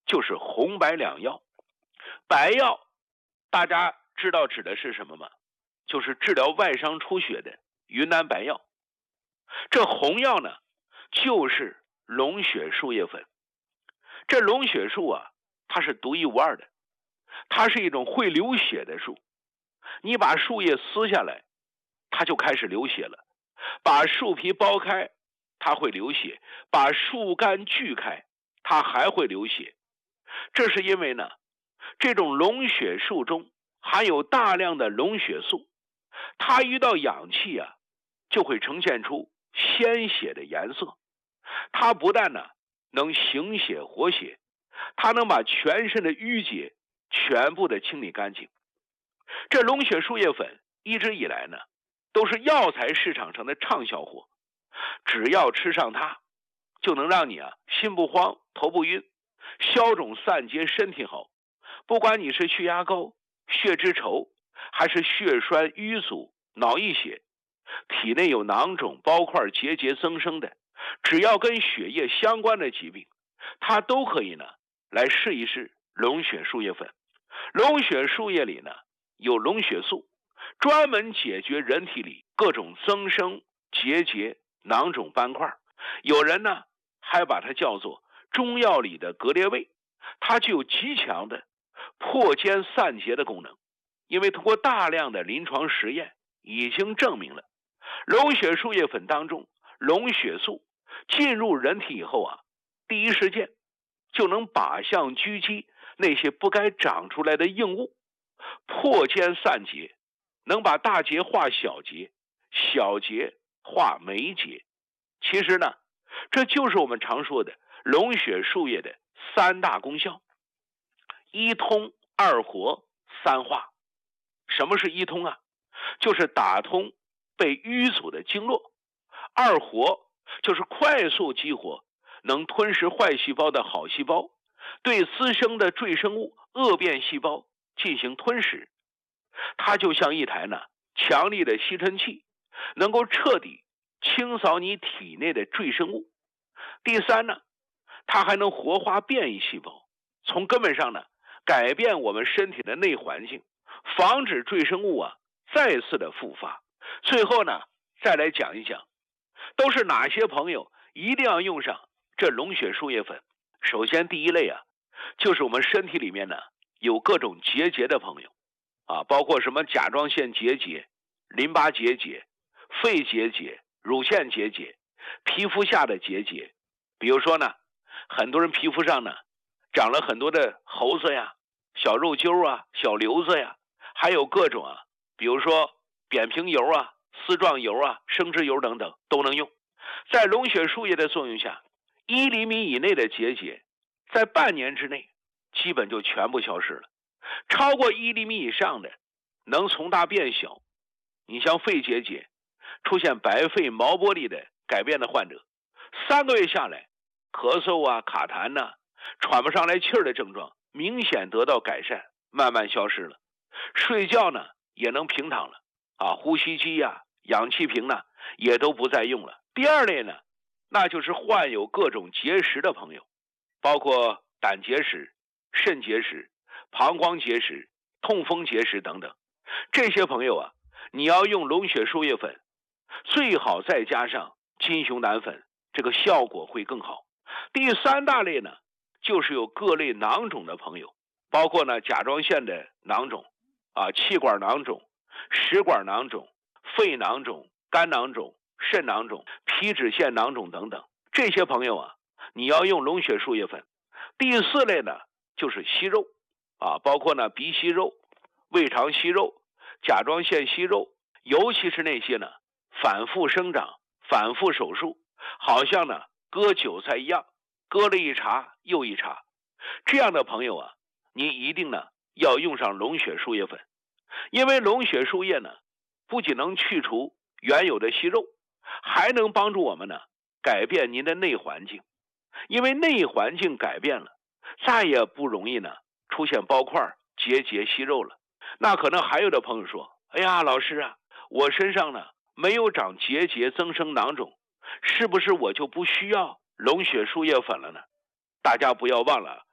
就是红白两药。白药大家知道指的是什么吗？就是治疗外伤出血的云南白药。这红药呢，就是龙血树叶粉。这龙血树啊，它是独一无二的，它是一种会流血的树。你把树叶撕下来，它就开始流血了；把树皮剥开，它会流血；把树干锯开，它还会流血。这是因为呢，这种龙血树中含有大量的龙血素，它遇到氧气啊，就会呈现出鲜血的颜色。它不但呢能行血活血，它能把全身的淤结全部的清理干净。这龙血树叶粉一直以来呢，都是药材市场上的畅销货。只要吃上它，就能让你心不慌、头不晕，消肿散结，身体好。不管你是血压高、血脂稠，还是血栓淤阻、脑溢血，体内有囊肿、包块、结节增生的，只要跟血液相关的疾病，它都可以呢来试一试龙血树叶粉。龙血树叶里呢有龙血素，专门解决人体里各种增生、结节、囊肿斑块。有人呢还把它叫做中药里的格列卫，它具有极强的破坚散结的功能。因为通过大量的临床实验已经证明了，龙血树叶粉当中龙血素进入人体以后啊，第一时间就能靶向狙击那些不该长出来的硬物，破坚散结，能把大结化小结，小结化没结。其实呢，这就是我们常说的龙血树叶的三大功效：一通、二活、三化。什么是一通啊？就是打通被淤阻的经络。二活就是快速激活能吞噬坏细胞的好细胞，对滋生的赘生物、恶变细胞进行吞噬。它就像一台呢强力的吸尘器，能够彻底清扫你体内的赘生物。第三呢，它还能活化变异细胞，从根本上呢改变我们身体的内环境，防止赘生物再次的复发。最后呢，再来讲一讲都是哪些朋友一定要用上这龙血树叶粉。首先第一类就是我们身体里面呢有各种结节的朋友包括什么甲状腺结节、淋巴结节、肺结节、乳腺结节、皮肤下的结节。比如说呢，很多人皮肤上呢长了很多的猴子呀、小肉揪小瘤子呀，还有各种比如说扁平疣丝状疣生殖疣等等都能用。在龙血树叶的作用下，1厘米以内的结节在半年之内基本就全部消失了。超过1厘米以上的能从大变小。你像肺结节出现白肺、毛玻璃的改变的患者，3个月下来，咳嗽卡痰喘不上来气儿的症状明显得到改善，慢慢消失了。睡觉呢也能平躺了呼吸机氧气瓶呢也都不再用了。第二类呢，那就是患有各种结石的朋友，包括胆结石、肾结石、膀胱结石、痛风结石等等。这些朋友你要用龙血树叶粉，最好再加上金熊胆粉，这个效果会更好。第三大类呢，就是有各类囊肿的朋友，包括呢甲状腺的囊肿气管囊肿、食管囊肿、肺囊肿、肝囊肿、肾囊肿、皮脂腺囊肿等等。这些朋友你要用龙血树叶粉。第四类呢，就是息肉包括呢鼻息肉、胃肠息肉、甲状腺息肉，尤其是那些呢反复生长、反复手术，好像呢割韭菜一样，割了一茬又一茬。这样的朋友你一定呢要用上龙血树叶粉。因为龙血树叶呢不仅能去除原有的息肉，还能帮助我们呢改变您的内环境。因为内环境改变了，再也不容易呢出现包块、结节、息肉了。那可能还有的朋友说，哎呀老师我身上呢没有长结节、增生囊肿，是不是我就不需要龙血树叶粉了呢？大家不要忘了，